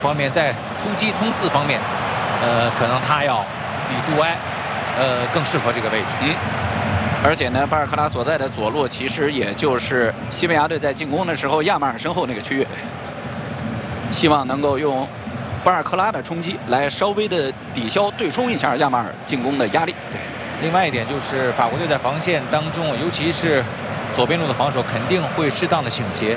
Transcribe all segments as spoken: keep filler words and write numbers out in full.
方面，在突击冲刺方面，呃，可能他要比杜埃，呃，更适合这个位置。 嗯。而且呢，巴尔克拉所在的左路其实也就是西班牙队在进攻的时候亚马尔身后那个区域，希望能够用巴尔克拉的冲击来稍微的抵消对冲一下亚马尔进攻的压力。 另外一点就是法国队在防线当中，尤其是左边路的防守，肯定会适当的倾斜。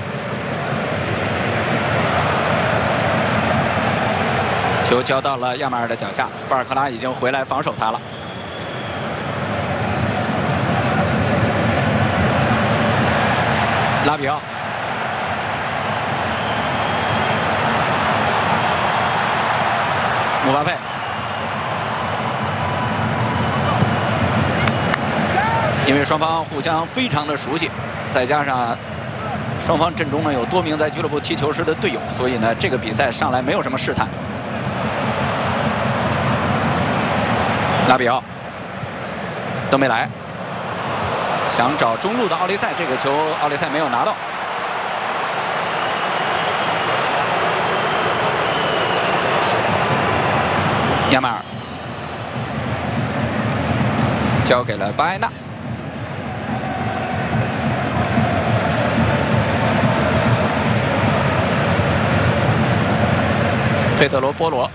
球交到了亚马尔的脚下，巴尔克拉已经回来防守他了。拉比奥，姆巴佩，因为双方互相非常的熟悉，再加上双方阵中呢有多名在俱乐部踢球时的队友，所以呢这个比赛上来没有什么试探。拉比奥，登贝莱。想找中路的奥利塞，这个球奥利塞没有拿到。亚马尔交给了巴埃纳，佩德罗波罗。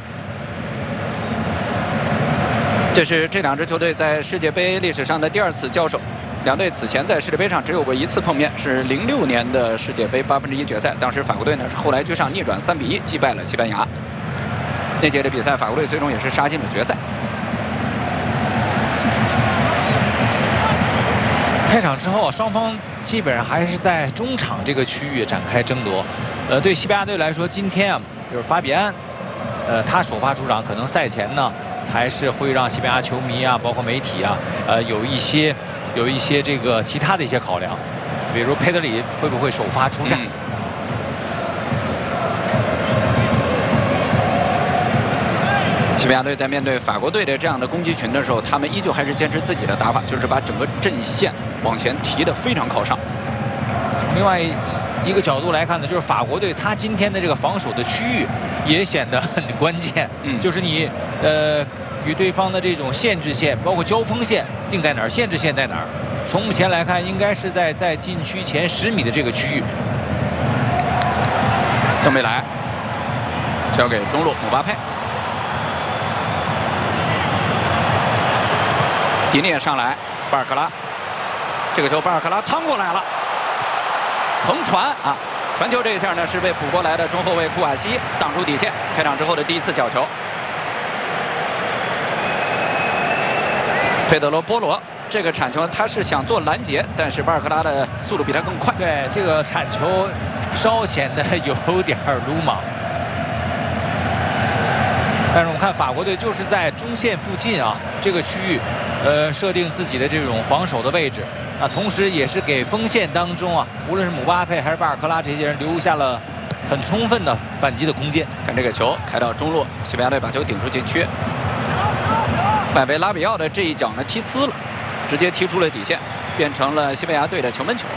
这是这两支球队在世界杯历史上的第二次交手。两队此前在世界杯上只有过一次碰面，是零六年的世界杯八分之一决赛。当时法国队呢是后来居上逆转三比一击败了西班牙。那届的比赛，法国队最终也是杀进了决赛。 开场之后，双方基本上还是在中场这个区域展开争夺。呃，对西班牙队来说，今天啊，就是法比安，呃，他首发出场，可能赛前呢还是会让西班牙球迷啊，包括媒体啊，呃，有一些。有一些这个其他的一些考量，比如佩德里会不会首发出战？嗯、 西班牙队在面对法国队的这样的攻击群的时候，他们依旧还是坚持自己的打法，就是把整个阵线往前提得非常靠上。 从另外一个角度来看呢，就是法国队他今天的这个防守的区域也显得很关键，嗯，就是你呃。与对方的这种限制线，包括交锋线定在哪儿，限制线在哪儿？从目前来看，应该是在在禁区前十米的这个区域。 登贝莱交给中路姆巴佩，迪涅上来，巴尔克拉，这个球巴尔克拉趟过来了，横传啊！传球这一下呢是被补过来的中后卫库瓦西挡出底线，开场之后的第一次角球。佩德罗波罗这个铲球，他是想做拦截，但是巴尔克拉的速度比他更快。 对，这个铲球稍显得有点鲁莽。但是我们看法国队就是在中线附近啊这个区域，呃，设定自己的这种防守的位置啊，同时也是给锋线当中啊，无论是姆巴佩还是巴尔克拉这些人留下了很充分的反击的空间。 看这个球开到中路，西班牙队把球顶出禁区。拜维拉比奥的这一脚呢踢呲了，直接踢出了底线，变成了西班牙队的球门球。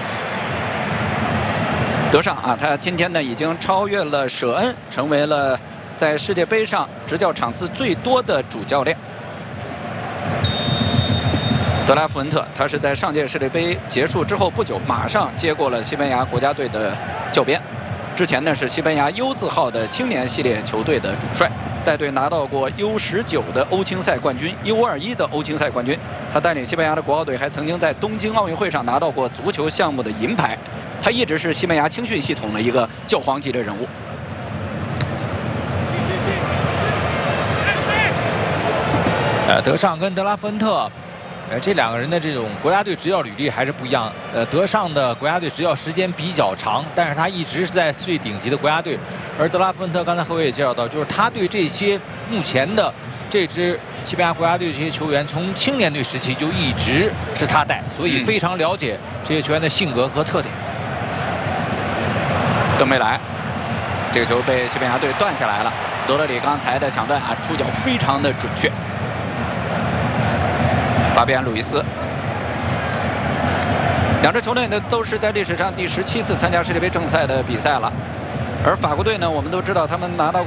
德尚啊，他今天呢已经超越了舍恩，成为了在世界杯上执教场次最多的主教练。德拉富恩特，他是在上届世界杯结束之后不久，马上接过了西班牙国家队的教鞭。之前呢是西班牙 U 字号的青年系列球队的主帅，带队拿到过 U 十九 的欧青赛冠军 ，U 二十一 的欧青赛冠军。他带领西班牙的国奥队还曾经在东京奥运会上拿到过足球项目的银牌。他一直是西班牙青训系统的一个教皇级的人物。 呃，德尚跟德拉芬特。呃，这两个人的这种国家队执教履历还是不一样。呃，德尚的国家队执教时间比较长，但是他一直是在最顶级的国家队。而德拉芬特刚才何伟也介绍到，就是他对这些目前的这支西班牙国家队这些球员，从青年队时期就一直是他带，所以非常了解这些球员的性格和特点。 登贝莱，这个球被西班牙队断下来了。德勒里刚才的抢断啊，出脚非常的准确。法比安·路易斯，两支球队呢都是在历史上第十七次参加世界杯正赛的比赛了。 而法国队呢，我们都知道他们拿到